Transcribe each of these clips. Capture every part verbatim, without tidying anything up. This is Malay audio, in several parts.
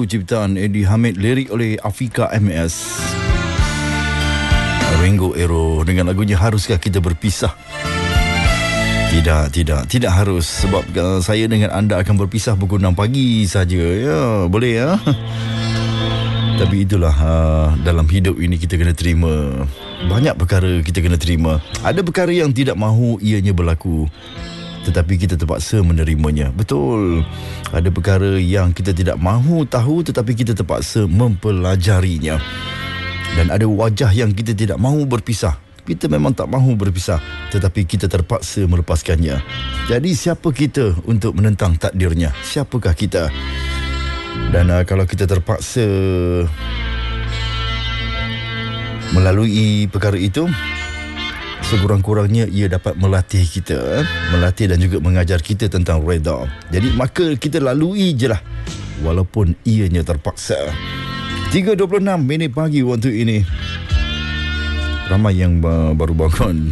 ciptaan Eddie Hamid, lirik oleh Afika M S. Ringo Ero dengan lagunya Haruskah Kita Berpisah. Tidak, tidak, tidak harus. Sebab uh, saya dengan anda akan berpisah pukul enam pagi saja. Ya, boleh ya. Tapi itulah, uh, dalam hidup ini kita kena terima. Banyak perkara kita kena terima. Ada perkara yang tidak mahu ianya berlaku, tetapi kita terpaksa menerimanya. Betul. Ada perkara yang kita tidak mahu tahu, tetapi kita terpaksa mempelajarinya. Dan ada wajah yang kita tidak mahu berpisah. Kita memang tak mahu berpisah, tetapi kita terpaksa melepaskannya. Jadi siapa kita untuk menentang takdirnya? Siapakah kita? Dan uh, kalau kita terpaksa melalui perkara itu, sekurang-kurangnya ia dapat melatih kita, melatih dan juga mengajar kita tentang reda. Jadi maka kita lalui je lah, walaupun ianya terpaksa. tiga dua puluh enam minit pagi waktu ini. Ramai yang uh, baru bangun.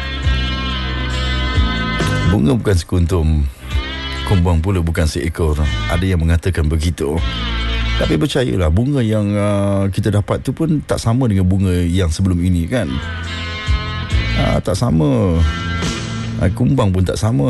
Bunga bukan sekuntum, kumbang pula bukan seekor. Ada yang mengatakan begitu. Tapi percayalah, bunga yang uh, kita dapat tu pun tak sama dengan bunga yang sebelum ini kan. Ah, tak sama. Ah, kumbang pun tak sama.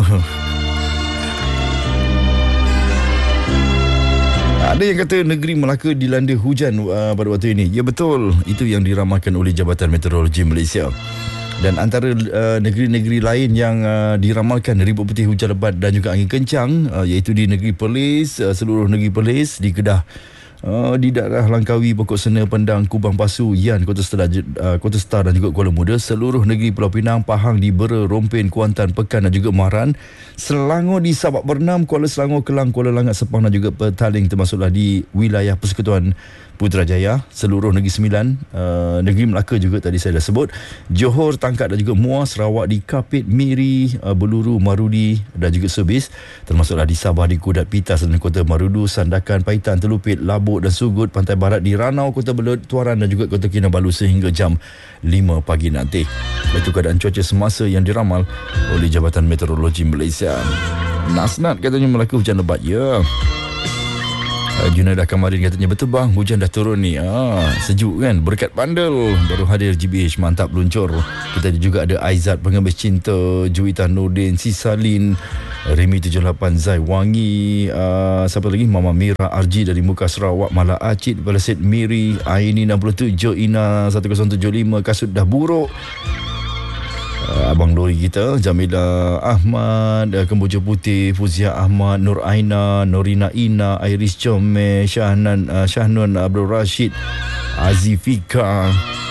Ada yang kata negeri Melaka dilanda hujan uh, pada waktu ini. Ya betul, itu yang diramalkan oleh Jabatan Meteorologi Malaysia. Dan antara uh, negeri-negeri lain yang uh, diramalkan ribut putih, hujan lebat dan juga angin kencang, uh, iaitu di negeri Perlis, uh, seluruh negeri Perlis, di Kedah, uh, di daerah Langkawi, Pokok Sena, Pendang, Kubang Pasu, Yan, Kota Star, uh, Kota Star dan juga Kuala Muda, seluruh negeri Pulau Pinang, Pahang, di Bera, Rompin, Kuantan, Pekan dan juga Mahran, Selangor di Sabak Bernam, Kuala Selangor, Kelang, Kuala Langat, Sepang dan juga Petaling, termasuklah di wilayah Persekutuan Putrajaya, seluruh negeri Sembilan, uh, negeri Melaka juga tadi saya dah sebut, Johor, Tangkak dan juga Muar, Sarawak di Kapit, Miri, uh, Beluru, Marudi dan juga Sebis, termasuklah di Sabah di Kudat, Pitas dan Kota Marudu, Sandakan, Paitan, Telupit, Labuk dan Sugut, Pantai Barat di Ranau, Kota Belud, Tuaran dan juga Kota Kinabalu sehingga jam lima pagi nanti. Itu keadaan cuaca semasa yang diramal oleh Jabatan Meteorologi Malaysia. Nasnat katanya Melaka hujan lebat. Ya, Uh, Junaidah Kamarin katanya betul bang, hujan dah turun ni. Ah, sejuk kan, berkat bandel. Baru hadir G B H, mantap luncur. Kita juga ada Aizat Pengemis Cinta, Juwita Nordin, Sisalin, Remy tujuh lapan, Zai Wangi, uh, siapa lagi, Mama Mira, Arji dari Muka Sarawak, Mala Acid, Balasid Miri, Aini enam puluh tujuh, Ina satu kosong tujuh lima, Kasut dah buruk, Uh, Abang Lori kita, Jamila Ahmad, uh, Kemboja Putih, Fuzia Ahmad, Nur Aina, Norina Ina, Iris Chome, Syahnan, uh, Syahnun Abdul Rashid, Azifika.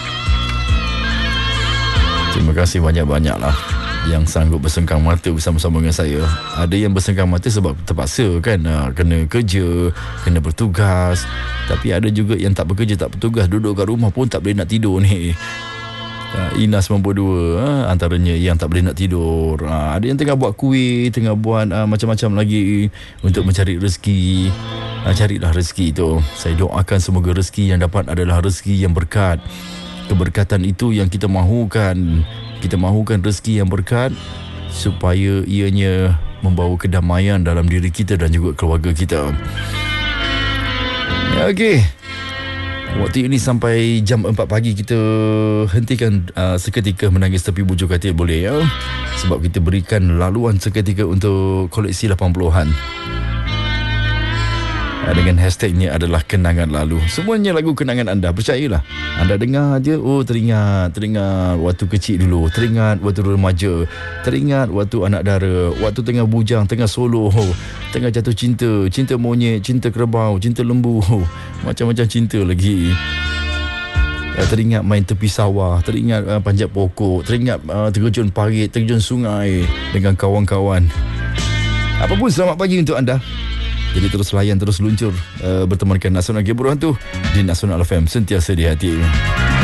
Terima kasih banyak-banyak lah yang sanggup bersengkang mata bersama-sama dengan saya. Ada yang bersengkang mata sebab terpaksa kan, uh, kena kerja, kena bertugas. Tapi ada juga yang tak bekerja, tak bertugas, duduk kat rumah pun tak boleh nak tidur ni. Ina sembilan puluh dua, ha, antaranya yang tak boleh nak tidur. Ha, ada yang tengah buat kuih, tengah buat ha, macam-macam lagi untuk mencari rezeki. Ha, carilah rezeki itu. Saya doakan semoga rezeki yang dapat adalah rezeki yang berkat. Keberkatan itu yang kita mahukan. Kita mahukan rezeki yang berkat supaya ianya membawa kedamaian dalam diri kita dan juga keluarga kita. Ya, okey. Waktu ini sampai jam empat pagi kita hentikan uh, seketika menangis tepi bujur katil, boleh ya? Sebab kita berikan laluan seketika untuk koleksi lapan puluhan. Uh, dengan hashtagnya adalah kenangan lalu. Semuanya lagu kenangan anda, percayalah. Anda dengar je, oh teringat, teringat waktu kecil dulu, teringat waktu remaja, teringat waktu anak dara, waktu tengah bujang, tengah solo, tengah jatuh cinta, cinta monyet, cinta kerbau, cinta lembu, macam-macam cinta lagi. Uh, teringat main tepi sawah, teringat uh, panjat pokok, teringat uh, terjun parit, terjun sungai dengan kawan-kawan. Apapun, selamat pagi untuk anda. Jadi terus layan, terus luncur uh, bertemankan Nasional Geburuhan tu di Nasional F M, sentiasa di hati.